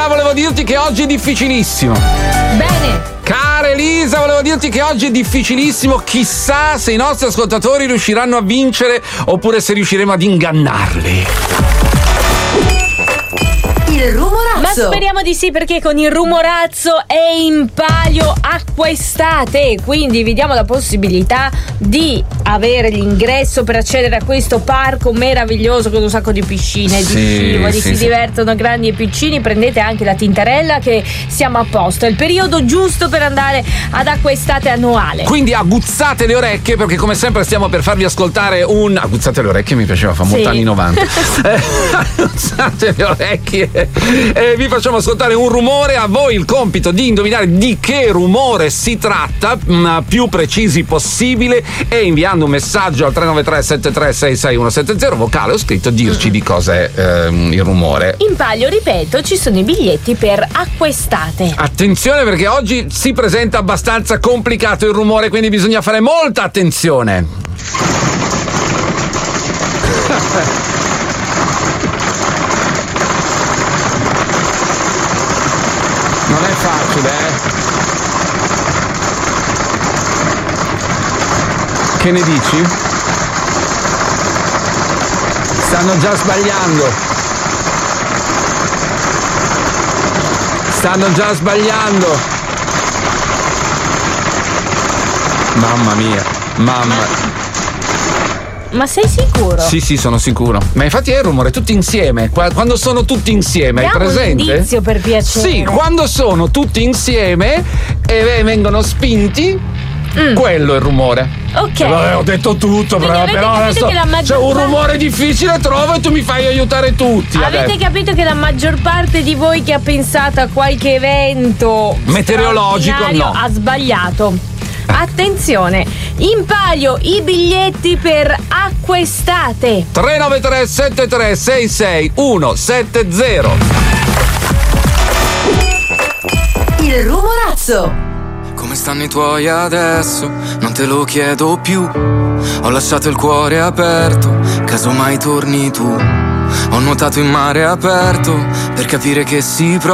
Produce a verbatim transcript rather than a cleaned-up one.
Elisa, volevo dirti che oggi è difficilissimo. Bene. Cara Elisa, volevo dirti che oggi è difficilissimo. Chissà se i nostri ascoltatori riusciranno a vincere oppure se riusciremo ad ingannarli. Il rumorazzo. Ma speriamo di sì, perché con il rumorazzo è in palio acqua estate, quindi vi diamo la possibilità di avere l'ingresso per accedere a questo parco meraviglioso con un sacco di piscine, Sì, di scivoli, sì, si sì. divertono grandi e piccini. Prendete anche la tintarella che siamo a posto, è il periodo giusto per andare ad acqua estate annuale. Quindi aguzzate le orecchie, perché come sempre stiamo per farvi ascoltare un... Aguzzate le orecchie mi piaceva, fa molti Sì. anni novanta. Eh, aguzzate le orecchie e vi facciamo ascoltare un rumore. A voi il compito di indovinare di che rumore si tratta, mh, più precisi possibile, e inviando un messaggio al tre nove tre sette tre sei sei uno sette zero, vocale o scritto, dirci di cosa è ehm, il rumore. In palio, ripeto, ci sono i biglietti per acqua estate. Attenzione, perché oggi si presenta abbastanza complicato il rumore, quindi bisogna fare molta attenzione. Non è facile, eh? Che ne dici? Stanno già sbagliando. Stanno già sbagliando. Mamma mia, mamma. Ma sei sicuro? Sì, sì, sono sicuro. Ma infatti è il rumore tutti insieme. Qua- Quando sono tutti insieme, hai Diamo un presente? indizio, per piacere. Sì, quando sono tutti insieme e vengono spinti, Mm. quello è il rumore. Ok. Eh, ho detto tutto, Quindi però, avete però capito adesso che la maggior c'è un parte- rumore difficile, trovo, e tu mi fai aiutare tutti. Avete adesso. capito che la maggior parte di voi che ha pensato a qualche evento Meteorologico, straordinario no. ha sbagliato. Attenzione, in palio i biglietti per acqua estate. tre nove tre sette tre sei sei uno sette zero. Il rumorazzo. Come stanno i tuoi adesso? Non te lo chiedo più. Ho lasciato il cuore aperto, casomai torni tu. Ho nuotato in mare aperto per capire che si prova.